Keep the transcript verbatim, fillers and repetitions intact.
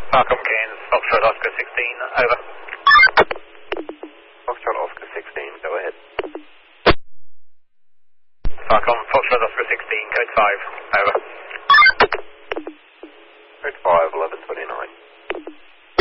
Falcon Cairns, Foxtrot Oscar sixteen, over. Foxtrot Oscar sixteen, go ahead. Falcon, Foxtrot Oscar sixteen, code five, over.